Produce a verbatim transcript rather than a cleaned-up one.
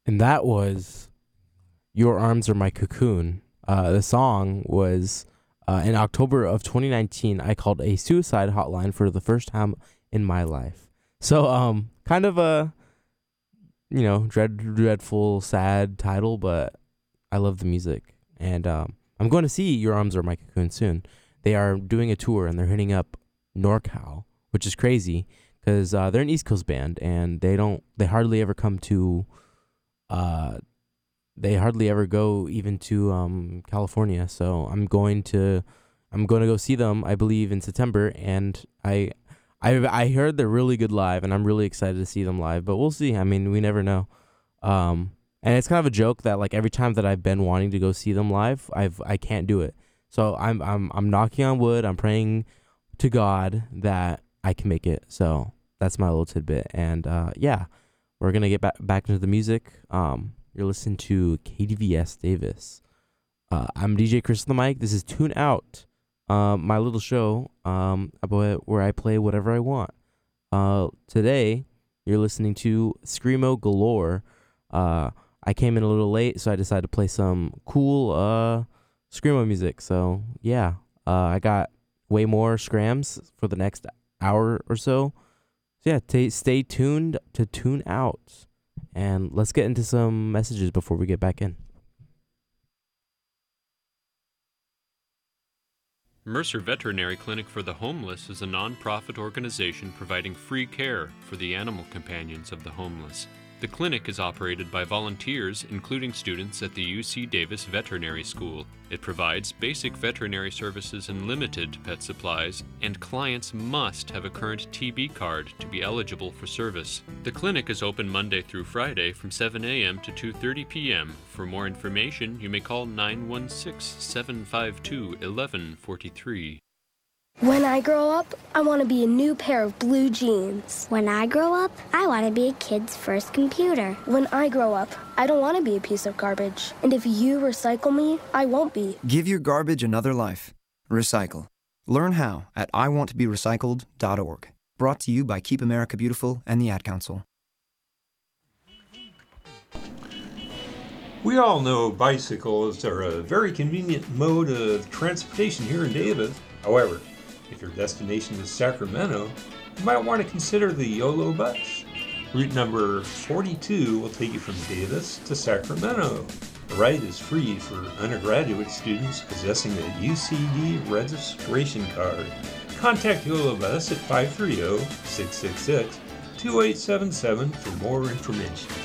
And that was Your Arms Are My Cocoon. Uh, the song was uh, in October of twenty nineteen. I called a suicide hotline for the first time in my life. So, um, kind of a, you know, dread, dreadful, sad title, but I love the music. And um, I'm going to see Your Arms Are My Cocoon soon. They are doing a tour and they're hitting up NorCal, which is crazy because uh, they're an East Coast band and they don't, they hardly ever come to, uh, they hardly ever go even to um, California. So I'm going to, I'm going to go see them, I believe, in September. And I, I, I heard they're really good live, and I'm really excited to see them live. But we'll see. I mean, we never know. Um, and it's kind of a joke that like every time that I've been wanting to go see them live, I've I can't do it. So I'm I'm I'm knocking on wood. I'm praying to God that I can make it. So that's my little tidbit. And uh, yeah, we're gonna get back back into the music. Um, you're listening to K D V S Davis. Uh, I'm D J Chris on the mic. This is Tune Out, um, my little show um, about where I play whatever I want. Uh, today, you're listening to Screamo Galore. Uh, I came in a little late, so I decided to play some cool uh, Screamo music. So yeah, uh, I got way more scrams for the next hour or so. So yeah, t- stay tuned to Tune Out. And let's get into some messages before we get back in. Mercer Veterinary Clinic for the Homeless is a non-profit organization providing free care for the animal companions of the homeless. The clinic is operated by volunteers, including students at the U C Davis Veterinary School. It provides basic veterinary services and limited pet supplies, and clients must have a current T B card to be eligible for service. The clinic is open Monday through Friday from seven a.m. to two thirty p.m. For more information, you may call nine one six, seven five two, one one four three. When I grow up, I want to be a new pair of blue jeans. When I grow up, I want to be a kid's first computer. When I grow up, I don't want to be a piece of garbage. And if you recycle me, I won't be. Give your garbage another life. Recycle. Learn how at I want to be recycled dot org. Brought to you by Keep America Beautiful and the Ad Council. We all know bicycles are a very convenient mode of transportation here in Davis. However, if your destination is Sacramento, you might want to consider the YOLO bus. Route number forty-two will take you from Davis to Sacramento. The ride is free for undergraduate students possessing a U C D registration card. Contact YOLO Bus at five three zero, six six six, two eight seven seven for more information.